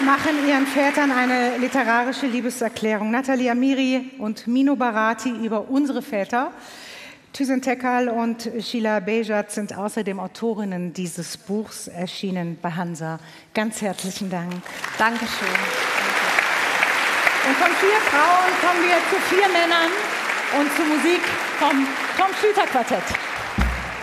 machen ihren Vätern eine literarische Liebeserklärung. Nathalie Amiri und Mino Barati über unsere Väter. Thyssen Tekal und Sheila Bejat sind außerdem Autorinnen dieses Buchs, erschienen bei Hansa. Ganz herzlichen Dank. Dankeschön. Und von 4 Frauen kommen wir zu 4 Männern und zur Musik vom Tom Schlüter Quartett.